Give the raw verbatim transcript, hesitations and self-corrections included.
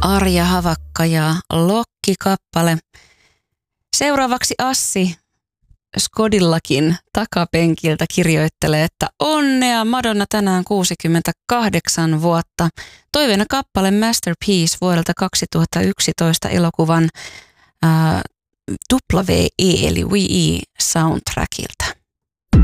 Arja Havakka ja Lokki-kappale. Seuraavaksi Assi Skodillakin takapenkiltä kirjoittelee, että onnea Madonna tänään kuusikymmentäkahdeksan vuotta. Toiveena kappale Masterpiece vuodelta kaksituhattayksitoista elokuvan ää, W E eli W E soundtrackilta.